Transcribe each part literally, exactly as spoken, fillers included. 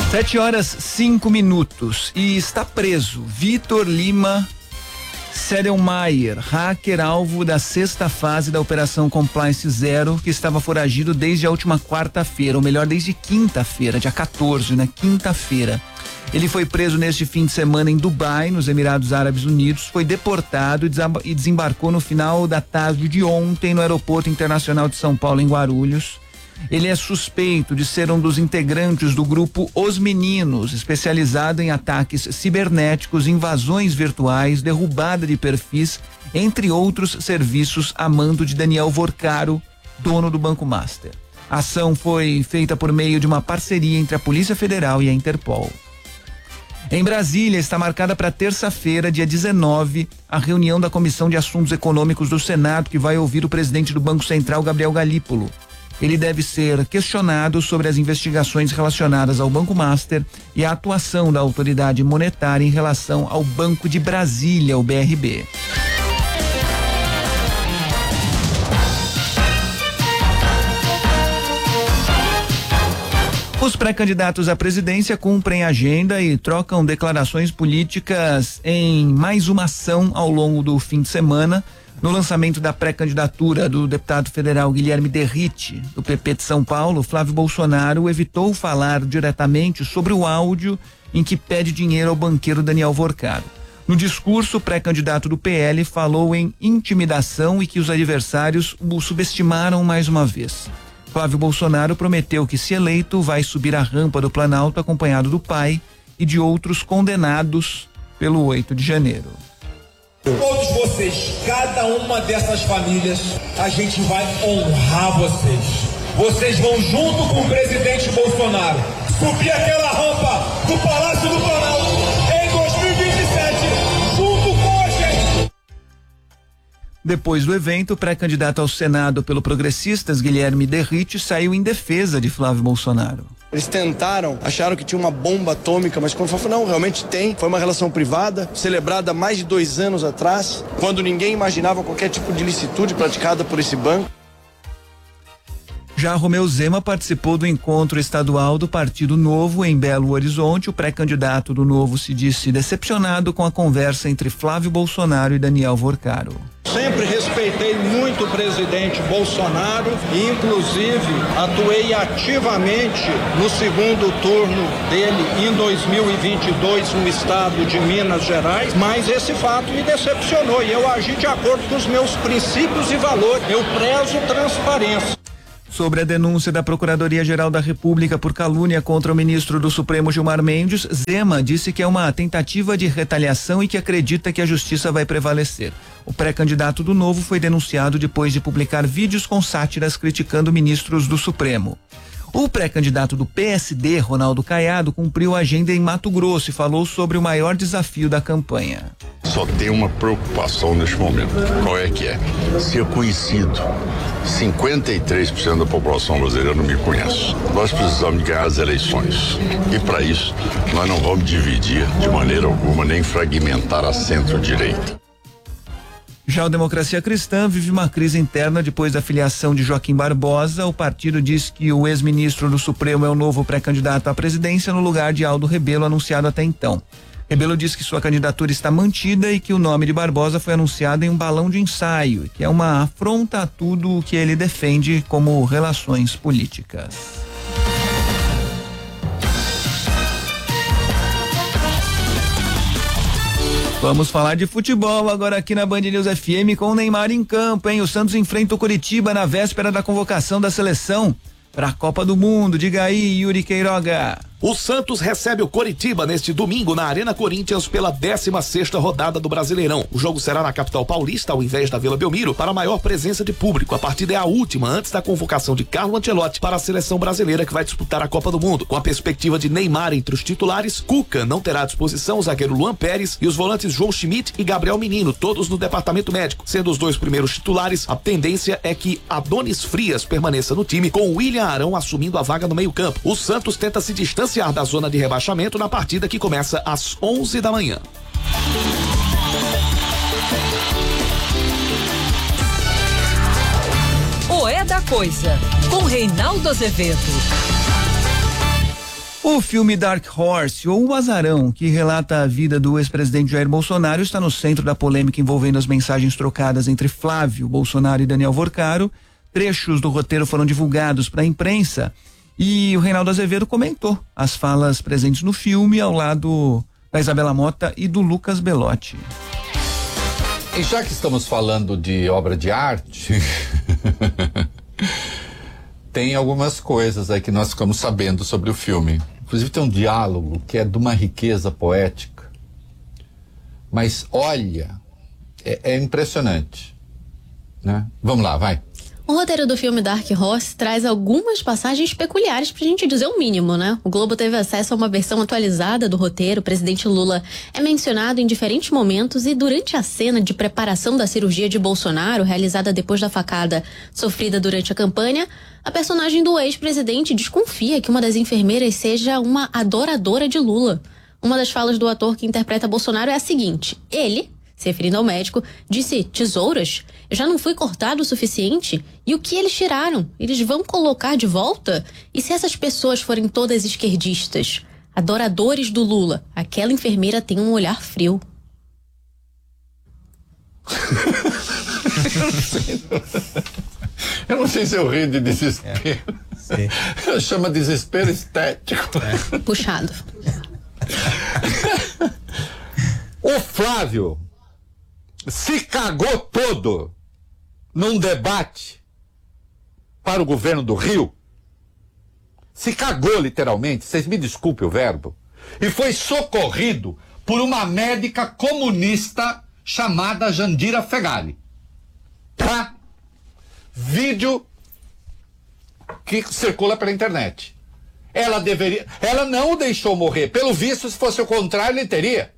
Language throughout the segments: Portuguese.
Sete horas, cinco minutos e está preso Vitor Lima Sedelmaier, hacker alvo da sexta fase da Operação Compliance Zero, que estava foragido desde a última quarta-feira, ou melhor, desde quinta-feira, dia quatorze, né? Quinta-feira. Ele foi preso neste fim de semana em Dubai, nos Emirados Árabes Unidos, foi deportado e desembarcou no final da tarde de ontem no Aeroporto Internacional de São Paulo, em Guarulhos. Ele é suspeito de ser um dos integrantes do grupo Os Meninos, especializado em ataques cibernéticos, invasões virtuais, derrubada de perfis, entre outros serviços a mando de Daniel Vorcaro, dono do Banco Master. A ação foi feita por meio de uma parceria entre a Polícia Federal e a Interpol. Em Brasília, está marcada para terça-feira, dia dezenove, a reunião da Comissão de Assuntos Econômicos do Senado, que vai ouvir o presidente do Banco Central, Gabriel Galípolo. Ele deve ser questionado sobre as investigações relacionadas ao Banco Master e a atuação da autoridade monetária em relação ao Banco de Brasília, o B R B. Os pré-candidatos à presidência cumprem agenda e trocam declarações políticas em mais uma ação ao longo do fim de semana. No lançamento da pré-candidatura do deputado federal Guilherme Derrite, do P P de São Paulo, Flávio Bolsonaro evitou falar diretamente sobre o áudio em que pede dinheiro ao banqueiro Daniel Vorcaro. No discurso, o pré-candidato do P L falou em intimidação e que os adversários o subestimaram mais uma vez. Flávio Bolsonaro prometeu que, se eleito, vai subir a rampa do Planalto acompanhado do pai e de outros condenados pelo oito de janeiro. Todos vocês, cada uma dessas famílias, a gente vai honrar vocês. Vocês vão, junto com o presidente Bolsonaro, subir aquela rampa do Palácio do Planalto em dois mil e vinte e sete, junto com a gente. Depois do evento, o pré-candidato ao Senado pelo Progressistas, Guilherme Derrite, saiu em defesa de Flávio Bolsonaro. Eles tentaram, acharam que tinha uma bomba atômica, mas quando falou, não, realmente tem. Foi uma relação privada, celebrada há mais de dois anos atrás, quando ninguém imaginava qualquer tipo de ilicitude praticada por esse banco. Já Romeu Zema participou do encontro estadual do Partido Novo em Belo Horizonte. O pré-candidato do Novo se disse decepcionado com a conversa entre Flávio Bolsonaro e Daniel Vorcaro. Sempre respeitei muito o presidente Bolsonaro e, inclusive, atuei ativamente no segundo turno dele em dois mil e vinte e dois no estado de Minas Gerais, mas esse fato me decepcionou e eu agi de acordo com os meus princípios e valores. Eu prezo transparência. Sobre a denúncia da Procuradoria-Geral da República por calúnia contra o ministro do Supremo Gilmar Mendes, Zema disse que é uma tentativa de retaliação e que acredita que a justiça vai prevalecer. O pré-candidato do Novo foi denunciado depois de publicar vídeos com sátiras criticando ministros do Supremo. O pré-candidato do P S D, Ronaldo Caiado, cumpriu a agenda em Mato Grosso e falou sobre o maior desafio da campanha. Só tem uma preocupação neste momento. Qual é que é? Ser conhecido. cinquenta e três por cento da população brasileira não me conhece. Nós precisamos ganhar as eleições. E para isso, nós não vamos dividir de maneira alguma, nem fragmentar a centro-direita. Já o Democracia Cristã vive uma crise interna depois da filiação de Joaquim Barbosa. O partido diz que o ex-ministro do Supremo é o novo pré-candidato à presidência no lugar de Aldo Rebelo, anunciado até então. Rebelo diz que sua candidatura está mantida e que o nome de Barbosa foi anunciado em um balão de ensaio, que é uma afronta a tudo o que ele defende como relações políticas. Vamos falar de futebol agora aqui na Band News F M com o Neymar em campo, hein? O Santos enfrenta o Coritiba na véspera da convocação da seleção para a Copa do Mundo. Diga aí, Yuri Queiroga. O Santos recebe o Coritiba neste domingo na Arena Corinthians pela décima sexta rodada do Brasileirão. O jogo será na capital paulista ao invés da Vila Belmiro para maior presença de público. A partida é a última antes da convocação de Carlo Ancelotti para a seleção brasileira que vai disputar a Copa do Mundo. Com a perspectiva de Neymar entre os titulares, Cuca não terá à disposição o zagueiro Luan Pérez e os volantes João Schmidt e Gabriel Menino, todos no departamento médico. Sendo os dois primeiros titulares, a tendência é que Adonis Frias permaneça no time com William Arão assumindo a vaga no meio-campo. O Santos tenta se distanciar da zona de rebaixamento na partida que começa às onze da manhã. O É da Coisa, com Reinaldo Azevedo. O O filme Dark Horse, ou O Azarão, que relata a vida do ex-presidente Jair Bolsonaro, está no centro da polêmica envolvendo as mensagens trocadas entre Flávio Bolsonaro e Daniel Vorcaro. Trechos do roteiro foram divulgados para a imprensa e o Reinaldo Azevedo comentou as falas presentes no filme ao lado da Isabela Mota e do Lucas Belotti. E já que estamos falando de obra de arte, tem algumas coisas aí que nós ficamos sabendo sobre o filme. Inclusive tem um diálogo que é de uma riqueza poética. Mas olha, é, é impressionante, né? Vamos lá, vai. O roteiro do filme Dark Horse traz algumas passagens peculiares pra gente dizer o mínimo, né? O Globo teve acesso a uma versão atualizada do roteiro. O presidente Lula é mencionado em diferentes momentos e durante a cena de preparação da cirurgia de Bolsonaro, realizada depois da facada sofrida durante a campanha, a personagem do ex-presidente desconfia que uma das enfermeiras seja uma adoradora de Lula. Uma das falas do ator que interpreta Bolsonaro é a seguinte: ele, se referindo ao médico, disse: tesouras? Eu já não fui cortado o suficiente? E o que eles tiraram? Eles vão colocar de volta? E se essas pessoas forem todas esquerdistas, adoradores do Lula, aquela enfermeira tem um olhar frio. Eu não sei, eu não sei se eu rio de desespero. É, chama desespero estético. É. Puxado. O Flávio se cagou todo num debate para o governo do Rio. Se cagou literalmente, vocês me desculpem o verbo, e foi socorrido por uma médica comunista chamada Jandira Fegali. Tá? Vídeo que circula pela internet. Ela deveria, ela não o deixou morrer. Pelo visto, se fosse o contrário, ele teria.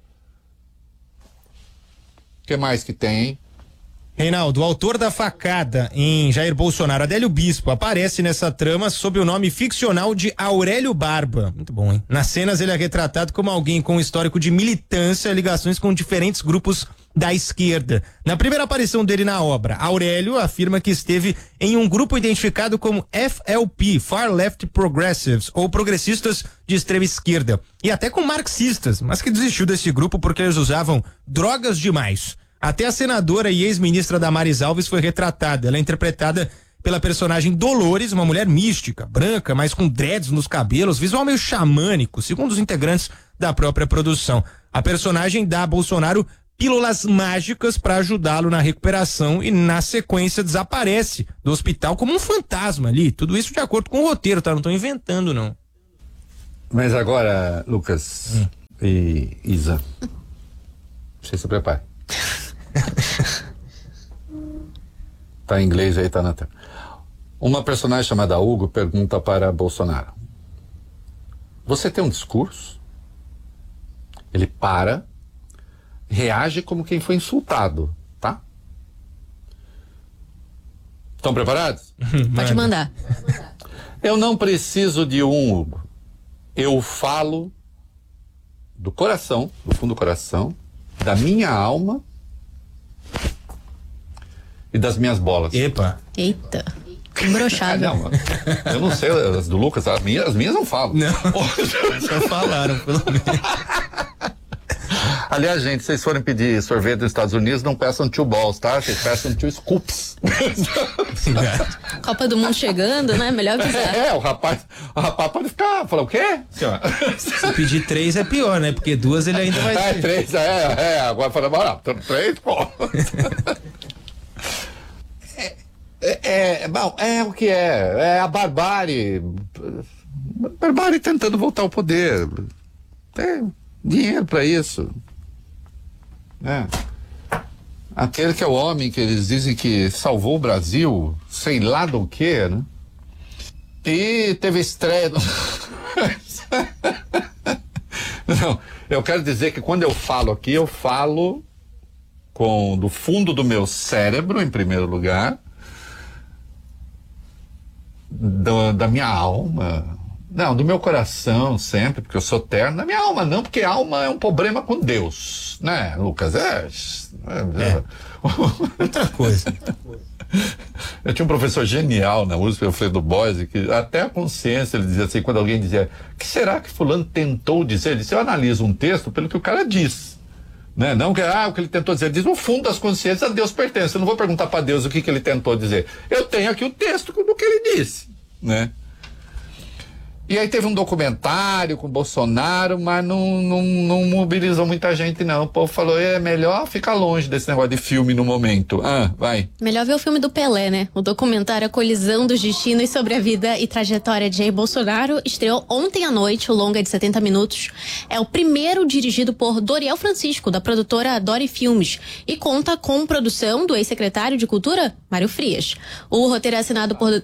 O que mais que tem, hein? Reinaldo, o autor da facada em Jair Bolsonaro, Adélio Bispo, aparece nessa trama sob o nome ficcional de Aurélio Barba. Muito bom, hein? Nas cenas ele é retratado como alguém com um histórico de militância e ligações com diferentes grupos da esquerda. Na primeira aparição dele na obra, Aurélio afirma que esteve em um grupo identificado como F L P, Far Left Progressives, ou progressistas de extrema esquerda, e até com marxistas, mas que desistiu desse grupo porque eles usavam drogas demais. Até a senadora e ex-ministra Damares Alves foi retratada. Ela é interpretada pela personagem Dolores, uma mulher mística, branca, mas com dreads nos cabelos, visual meio xamânico, segundo os integrantes da própria produção. A personagem dá a Bolsonaro pílulas mágicas para ajudá-lo na recuperação e, na sequência, desaparece do hospital como um fantasma ali. Tudo isso de acordo com o roteiro, tá? Não estão inventando, não. Mas agora, Lucas hum. e Isa, você se prepare. Tá em inglês aí, tá na tela. Uma personagem chamada Hugo pergunta para Bolsonaro: você tem um discurso? Ele para, reage como quem foi insultado, tá? Estão preparados? Pode mandar. Eu não preciso de um, Hugo. Eu falo do coração, do fundo do coração, da minha alma e das minhas bolas. Epa. Eita. Embroxado. Ah, não, eu não sei as do Lucas, as minhas, as minhas não falam. Não. Só falaram, pelo menos. Aliás, gente, se vocês forem pedir sorvete nos Estados Unidos, não peçam two balls, tá? Vocês peçam two scoops. Copa do Mundo chegando, né? Melhor avisar. É, o rapaz, o rapaz pode ficar, falar o quê? Se pedir três é pior, né? Porque duas ele ainda vai É, ter. três, é, é, agora fala, bora, três, pô. É, é, é, bom, é o que é, é a barbárie, barbárie tentando voltar ao poder. Tem dinheiro pra isso. É. Aquele que é o homem que eles dizem que salvou o Brasil, sei lá do que, né? E teve estreia. No... Não, eu quero dizer que quando eu falo aqui, eu falo com do fundo do meu cérebro, em primeiro lugar, do, da minha alma. Não, do meu coração sempre, porque eu sou terno. Da minha alma não, porque alma é um problema com Deus, né, Lucas? É, é, é. Outra coisa. Eu tinha um professor genial na U S P, o Fredo Boise, que até a consciência, ele dizia assim, quando alguém dizia, o que será que fulano tentou dizer? Ele disse, eu analiso um texto pelo que o cara diz, né? Não que, ah, o que ele tentou dizer, ele diz, no fundo das consciências a Deus pertence, eu não vou perguntar para Deus o que, que ele tentou dizer, eu tenho aqui o texto do que ele disse, né? E aí teve um documentário com o Bolsonaro, mas não, não, não mobilizou muita gente, não. O povo falou, é melhor ficar longe desse negócio de filme no momento. Ah, vai. Melhor ver o filme do Pelé, né? O documentário A Colisão dos Destinos sobre a vida e trajetória de Jair Bolsonaro estreou ontem à noite, o longa de setenta minutos. É o primeiro dirigido por Doriel Francisco, da produtora Dori Filmes, e conta com produção do ex-secretário de Cultura, Mário Frias. O roteiro é assinado por...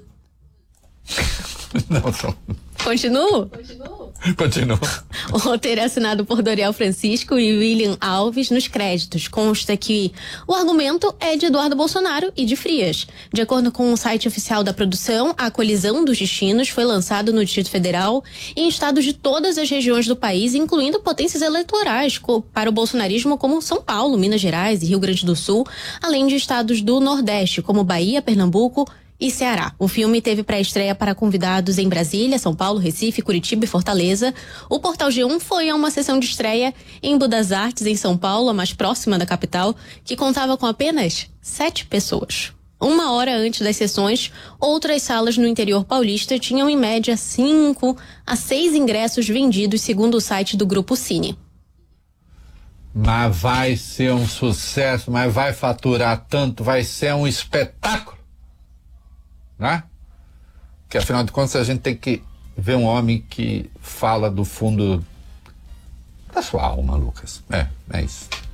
Não, só... Continuo? Continua. O roteiro é assinado por Doriel Francisco e William Alves. Nos créditos consta que o argumento é de Eduardo Bolsonaro e de Frias. De acordo com o site oficial da produção, A Colisão dos Destinos foi lançado no Distrito Federal e em estados de todas as regiões do país, incluindo potências eleitorais para o bolsonarismo como São Paulo, Minas Gerais e Rio Grande do Sul, além de estados do Nordeste como Bahia, Pernambuco e Ceará. O filme teve pré-estreia para convidados em Brasília, São Paulo, Recife, Curitiba e Fortaleza. O Portal G um foi a uma sessão de estreia em Budas Artes, em São Paulo, a mais próxima da capital, que contava com apenas sete pessoas. Uma hora antes das sessões, outras salas no interior paulista tinham em média cinco a seis ingressos vendidos, segundo o site do Grupo Cine. Mas vai ser um sucesso, mas vai faturar tanto, vai ser um espetáculo. Né? Que afinal de contas a gente tem que ver um homem que fala do fundo da sua alma, Lucas. É, é isso.